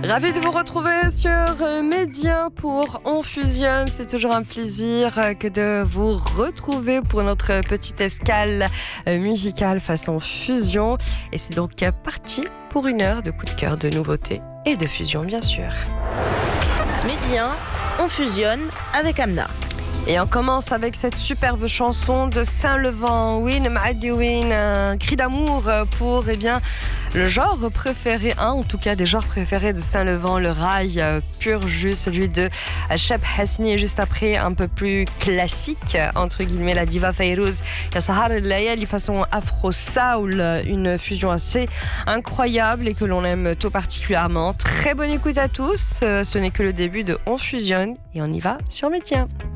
Ravi de vous retrouver sur Média pour On Fusionne. C'est toujours un plaisir que de vous retrouver pour notre petite escale musicale façon fusion. Et c'est donc parti pour une heure de coup de cœur, de nouveautés et de fusion, bien sûr. Média, On Fusionne avec Amna. Et on commence avec cette superbe chanson de Saint-Levant, Win Maadi Win, un cri d'amour pour le genre préféré, en tout cas des genres préférés de Saint-Levant, le rail pur jus, celui de Cheb Hasni, et juste après un peu plus classique, entre guillemets, la diva Fayrouz, Sahar el-Layali façon afro-soul, une fusion assez incroyable et que l'on aime tout particulièrement. Très bonne écoute à tous, ce n'est que le début de On Fusionne et on y va sur Média.